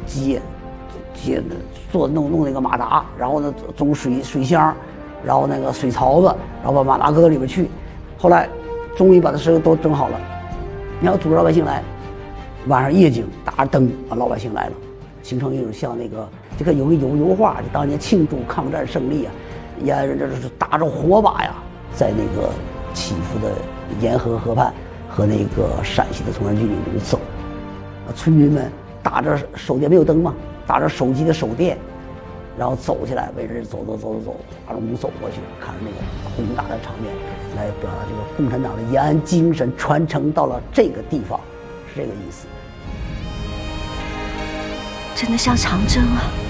接弄那个马达，然后呢装水箱，然后那个水槽子，然后把马达搁到里边去。后来终于把这事都整好了，你要组织老百姓来，晚上夜景打着灯，老百姓来了，形成一种像那个这个有个油画，就当年庆祝抗战胜利啊，也这是打着火把呀，在那个起伏的沿河河畔和那个陕西的崇山峻岭中走，村民们打着手电，没有灯嘛，打着手机的手电，然后走起来，围着走，华容走过去，看着那个宏大的场面，来表达这个共产党的延安精神传承到了这个地方，是这个意思。 真的像长征啊！